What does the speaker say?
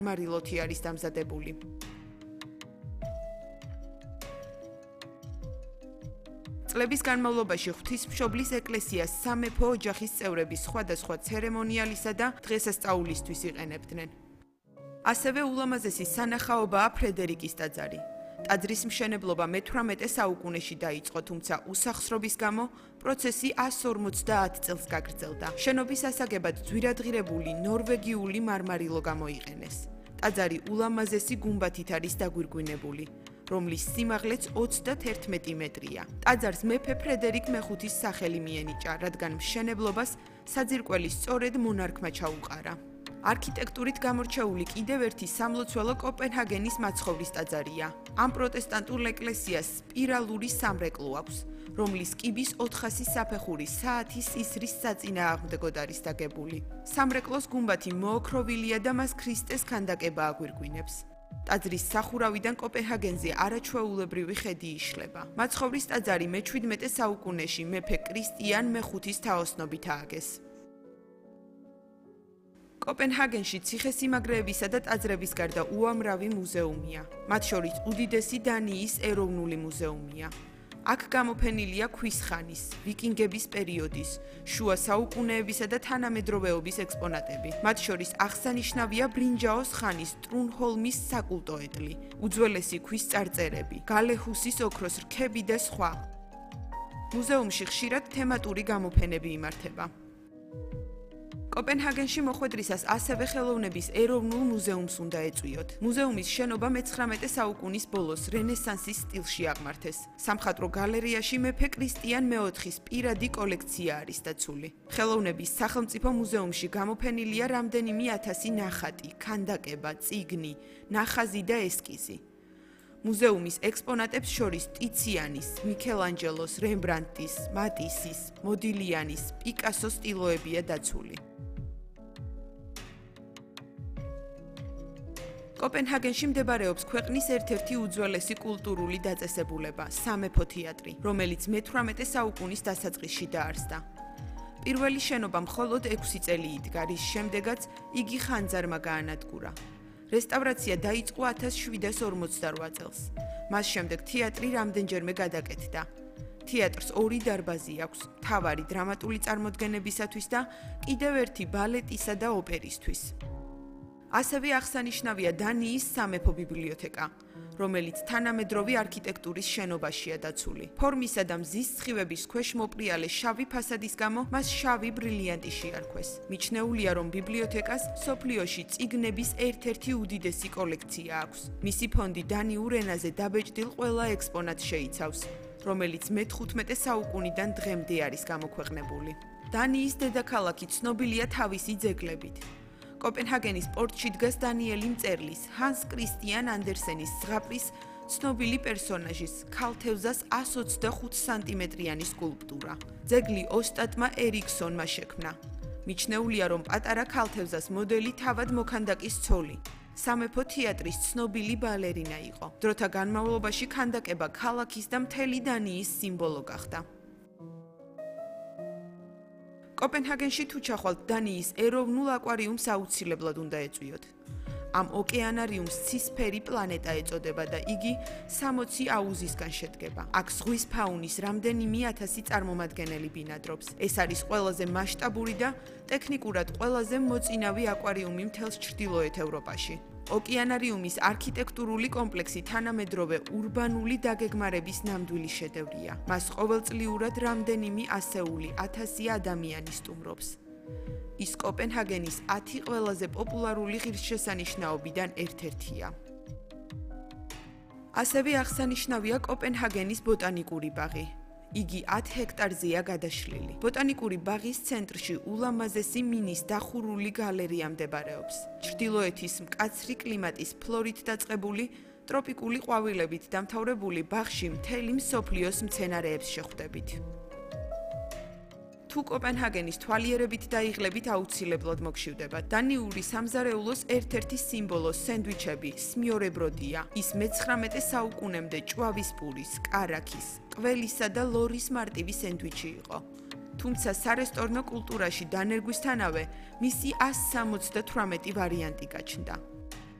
მარილოთი არის დამზადებული. წლების განმავლობაში ღვთისმშობლის ეკლესიას სამეფო ოჯახის წევრები სხვადასხვა ცერემონიალისა და დღესასწაულისთვის იყენებდნენ. ასევე ულამაზესი სანახაობაა ფრედერიკის ტაძარი. ტაძრის მშენებლობა მე-18 საუკუნეში დაიწყო, თუმცა უსახსრობის გამო პროცესი 150 წელს გაგრძელდა. შენობის ასაგებად ძვირადღირებული ნორვეგიული მარმარილო გამოიყენეს. ტაძარი ულამაზესი გუმბათით არის დაგვირგვინებული, რომლის სიმაღლეც 31 მეტრია. ტაძარს მეფე ფრედერიკ მეხუთის სახელი მიენიჭა, რადგან მშენებლობას საძირკველი სწორედ მონარქმა ჩაუყარა. არქიტექტურით გამორჩეული კიდევ ერთი სამლოცველო კოპენჰაგენის მაცხოვრის ტაძარია. ამ პროტესტანტულ ეკლესიას სპირალური სამრეკლო აქვს, რომლის კიბის 400 საფეხური საათის ისრის საწინააღმდეგოდ არის დაგებული. სამრეკლოს გუმბათი მოოქროვილია და მას ქრისტეს ქანდაკება აგვირგვინებს. ტაძრის სახურავიდან კოპენჰაგენზე არაჩვეულებრივი ხედი იშლება. მაცხოვრის ტაძარი მე-17 საუკუნეში მეფე კრისტიან მეხუთის თაოსნობით ააგეს. კოპენჰაგენში ციხესიმაგრეებისა და ტაძრების გარდა უამრავი მუზეუმია. მათ შორის უდიდესი დანიის ეროვნული მუზეუმია. აქ გამოფენილია ქვის ხანის, ვიკინგების პერიოდის, შუა საუკუნეებისა და თანამედროვეობის ექსპონატები. მათ შორის აღსანიშნავია ბრინჯაოს ხანის ტრუნჰოლმის საკულტო ეტლი, უძველესი ქვის წარწერები, გალეჰუსის ოქროს რქები და სხვა. მუზეუმში ხშირად თემატური გამოფენები იმართება. კოპენჰაგენში მოხვედრისას ასევე ხელოვნების ეროვნულ მუზეუმს უნდა ეწვიოთ. მუზეუმის შენობა მე-19 საუკუნის ბოლოს რენესანსის სტილში აღმართეს. სამხატვრო გალერეაში მეფე კრისტიან მეოთხის პირადი კოლექცია არის დაცული. ხელოვნების სახელმწიფო მუზეუმში გამოფენილია რამდენიმე 1000 ნახატი, ქანდაკება, წიგნი, ნახაზი და ესკიზი. მუზეუმის ექსპონატებს შორის ტიციანის, მიქელანჯელოს, რემბრანდტის, მატისის, მოდილიანის, პიკასოს სტილოებია დაცული. კოპენჰაგენში მდებარეობს ქვეყნის ერთ-ერთი უძველესი კულტურული დაწესებულება, სამეფო თეატრი, რომელიც მე-18 საუკუნის დასაწყისში დაარსდა. პირველი შენობა მხოლოდ 6 წელი იდგა, რის შემდეგაც იგი ხანძარმა გაანადგურა. რესტავრაცია დაიწყო 1748 წელს. მას შემდეგ თეატრი რამდენჯერმე გადაკეთდა. თეატრს 2 დარბაზი აქვს, მთავარი დრამატული წარმოდგენებისათვის და კიდევ ერთი ბალეტისა და ოპერისთვის. ასევე აღსანიშნავია დანიის სამეფო ბიბლიოთეკა, რომელიც თანამედროვე არქიტექტურის შენობაშია დაცული. ფორმისა და მზის სხივების ქვეშ მოპრიალე შავი ფასადის გამო მას შავი ბრილიანტი შეარქვეს. მიჩნეულია, რომ ბიბლიოთეკას მსოფლიოში წიგნების ერთ-ერთი უდიდესი კოლექცია აქვს. მისი ფონდი დანიურ ენაზე დაბეჭდილ ყველა ექსპონატს შეიცავს, რომელიც მე-15 საუკუნიდან დღემდე არის გამოქვეყნებული. დანიის დედაქალაქი ცნობილია თავისი ძეგლებით. კოპენჰაგენის პორტში დგას დანიელი მწერლის, ჰანს კრისტიან ანდერსენის ზღაპრის ცნობილი პერსონაჟის, ქალთევზას 125 სანტიმეტრიანი სკულპტურა. ძეგლი ოსტატმა ერიქსონმა შექმნა. მიჩნეულია, რომ პატარა ქალთევზას მოდელი თავად მოქანდაკის ცოლი, სამეფო თეატრის ცნობილი ბალერინა იყო. დროთა განმავლობაში ქანდაკება ქალაქის და მთელი დანიის სიმბოლო გახდა. კოპენჰაგენში თუ ჩახვალთ, დანიის ეროვნულ აკვარიუმს აუცილებლად უნდა ეწვიოთ. ამ ოკეანარიუმს ცისფერი პლანეტა ეწოდება და იგი 60 აუზისგან შედგება. აქ ზღვის ფაუნის რამდენიმე 1000 წარმომადგენელი ბინადრობს. ეს არის ყველაზე მასშტაბური და ტექნიკურად ყველაზე მოწინავი აკვარიუმი მთელს ჩრდილოეთ ევროპაში. ოკეანარიუმის არქიტექტურული კომპლექსი თანამედროვე ურბანული დაგეგმარების ნამდვილი შედევრია. მას ყოველწლიურად რამდენიმე ასეული 1000 ადამიანი სტუმრობს. ის კოპენჰაგენის 10 ყველაზე პოპულარული ღირსშესანიშნაობიდან ერთ-ერთია. ასევე აღსანიშნავია კოპენჰაგენის ბოტანიკური ბაღი. იგი 10 ჰექტარზეა გადაშლილი. ბოტანიკური ბაღის ცენტრში ულამაზესი მინის დახურული გალერეა მდებარეობს. ჩრდილოეთის მკაცრი კლიმატის ფლორით დაწყებული, ტროპიკული ყვავილებით დამთავრებული ბაღში მთელი მსოფლიოს მცენარეებს შეხვდებით. თუ კოპენჰაგენის თვალიერებით დაიღლებით აუცილებლად მოგშივდება. დანიური სამზარეულოს ერთ-ერთი სიმბოლო სენდვიჩები, სმიორებროდია. ის მე-19 საუკუნემდე ჭვავის პურის, კარაქის, ყველისა და ლორის მარტივი სენდვიჩი იყო. თუმცა სარესტორნო კულტურაში დანერგვისთანავე მისი 178 ვარიანტი გაჩნდა.